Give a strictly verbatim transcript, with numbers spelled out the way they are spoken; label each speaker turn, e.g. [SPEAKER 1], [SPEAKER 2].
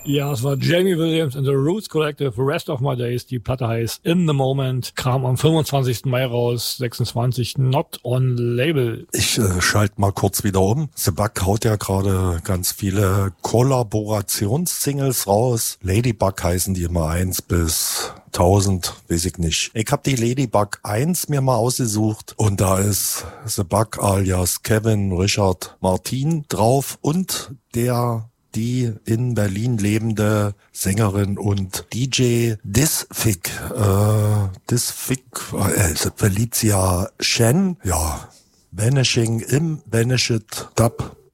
[SPEAKER 1] Ja, es war Jamie Williams and the Roots Collective, Rest of My Days. Die Platte heißt In the Moment, kam am fünfundzwanzigsten Mai raus, sechsundzwanzig, Not on Label.
[SPEAKER 2] Ich äh, schalte mal kurz wieder um. The Bug haut ja gerade ganz viele Kollaborationssingles raus. Ladybug heißen die immer eins bis tausend, weiß ich nicht. Ich habe die Ladybug eins mir mal ausgesucht und da ist The Bug alias Kevin Richard Martin drauf und der die in Berlin lebende Sängerin und D J Disfig, äh, Disfig, äh, Felicia Shen, ja, Vanishing im Vanished Dub